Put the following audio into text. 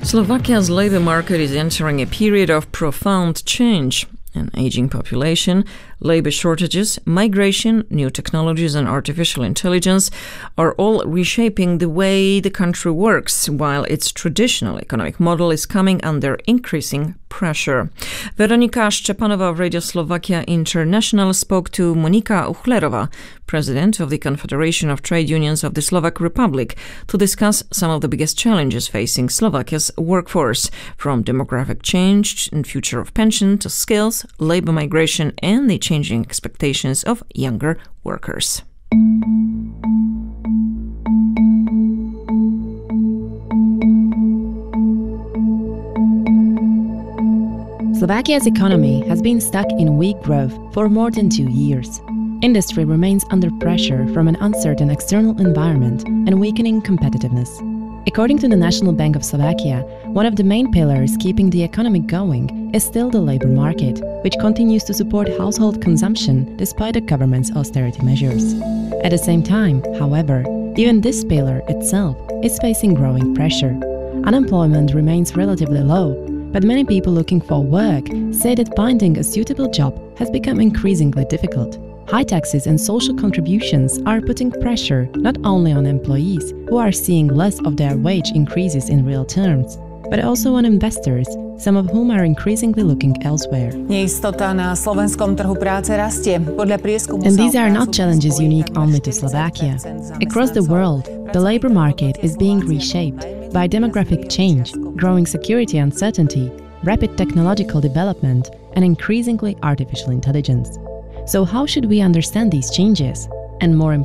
Slovakia's labor market is entering a period of profound change. An aging population, labor shortages, migration, new technologies and artificial intelligence are all reshaping the way the country works, while its traditional economic model is coming under increasing pressure. Weronika Szczepanowa of Radio Slovakia International spoke to Monika Uchlerova, president of the Confederation of Trade Unions of the Slovak Republic, to discuss some of the biggest challenges facing Slovakia's workforce, from demographic change and future of pension to skills, labor migration and the changing expectations of younger workers. Slovakia's economy has been stuck in weak growth for more than 2 years. Industry remains under pressure from an uncertain external environment and weakening competitiveness. According to the National Bank of Slovakia, one of the main pillars keeping the economy going is still the labor market, which continues to support household consumption despite the government's austerity measures. At the same time, however, even this pillar itself is facing growing pressure. Unemployment remains relatively low, but many people looking for work say that finding a suitable job has become increasingly difficult. High taxes and social contributions are putting pressure not only on employees, who are seeing less of their wage increases in real terms, but also on investors, some of whom are increasingly looking elsewhere. Neistota na slovenskom trhu práce rastie. Podľa prieskumu. And these are not challenges unique only to Slovakia. Across the world, the labor market is being reshaped by demographic change, growing security uncertainty, rapid technological development, and increasingly artificial intelligence. So how should we understand these changes? And more